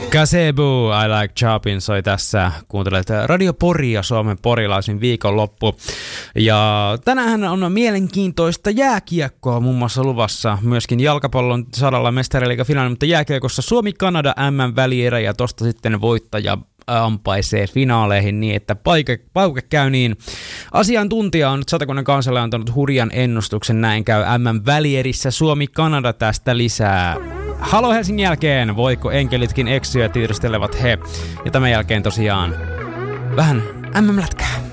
Gazebo, I Like Chopin soi tässä. Kuuntelet Radio Poria, Suomen porilaisin viikonloppu. Ja tänään on mielenkiintoista jääkiekkoa muun muassa luvassa. Myöskin jalkapallon 100 mestariliiga-finaali, mutta jääkiekossa Suomi-Kanada MM-välierä ja tosta sitten voittaja ampaisee finaaleihin niin, että pauke käy niin. Asiantuntija on nyt Satakunnan Kansalle antanut hurjan ennustuksen, näin käy MM-välierissä Suomi-Kanada tästä lisää. Halo Helsingin jälkeen, voiko enkelitkin eksyä, tiedustelevat he. Ja tämän jälkeen tosiaan vähän MM-lätkää.